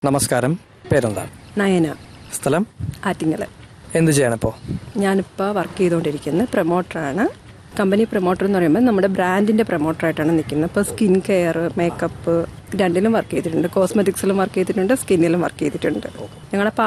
നമസ്കാരം, പേരെന്താണ്? നയന. സ്ഥലം? ആറ്റിങ്ങൽ. എന്ത് ചെയ്യണിപ്പോൾ? ഞാനിപ്പോൾ വർക്ക് ചെയ്തുകൊണ്ടിരിക്കുന്നത് പ്രൊമോട്ടറാണ്. കമ്പനി പ്രൊമോട്ടർ എന്ന് പറയുമ്പോൾ നമ്മുടെ ബ്രാൻഡിൻ്റെ പ്രൊമോട്ടറായിട്ടാണ് നിൽക്കുന്നത്. ഇപ്പോൾ സ്കിൻ കെയർ, മേക്കപ്പ് രണ്ടിലും വർക്ക് ചെയ്തിട്ടുണ്ട്. കോസ്മെറ്റിക്സിലും വർക്ക് ചെയ്തിട്ടുണ്ട്, സ്കിന്നിലും വർക്ക് ചെയ്തിട്ടുണ്ട്. ഞങ്ങളുടെ